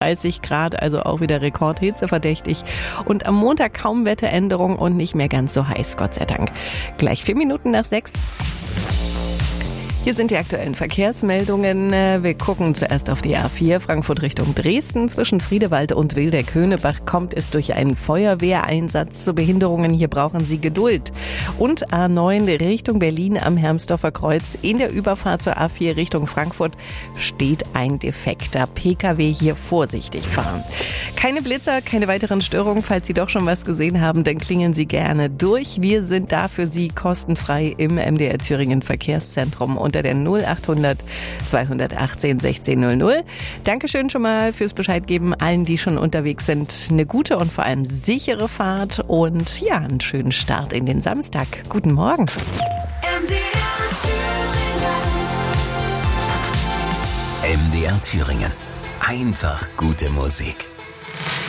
30 Grad, also auch wieder Rekordhitzeverdächtig. Und am Montag kaum Wetteränderung und nicht mehr ganz so heiß, Gott sei Dank. Gleich 4 Minuten nach 6. Hier sind die aktuellen Verkehrsmeldungen. Wir gucken zuerst auf die A4 Frankfurt Richtung Dresden. Zwischen Friedewald und Wildeck-Höhnebach kommt es durch einen Feuerwehreinsatz zu Behinderungen. Hier brauchen Sie Geduld. Und A9 Richtung Berlin am Hermsdorfer Kreuz. In der Überfahrt zur A4 Richtung Frankfurt steht ein defekter Pkw. Hier vorsichtig fahren. Keine Blitzer, keine weiteren Störungen. Falls Sie doch schon was gesehen haben, dann klingeln Sie gerne durch. Wir sind da für Sie kostenfrei im MDR Thüringen Verkehrszentrum unter der 0800 218 1600. Dankeschön schon mal fürs Bescheid geben allen, die schon unterwegs sind. Eine gute und vor allem sichere Fahrt und ja, einen schönen Start in den Samstag. Guten Morgen. MDR Thüringen. Einfach gute Musik.